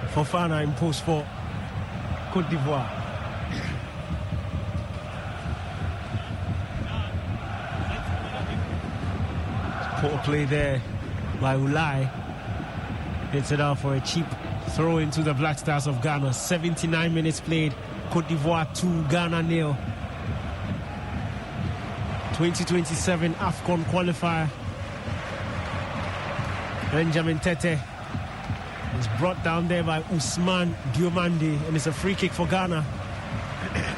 Fofana in post for Côte d'Ivoire. Poor play there by Ulai. Hits it out for a cheap throw into the Black Stars of Ghana. 79 minutes played. Côte d'Ivoire 2, Ghana 0. 2027 AFCON qualifier. Benjamin Tete is brought down there by Usman Diomande, and it's a free kick for Ghana.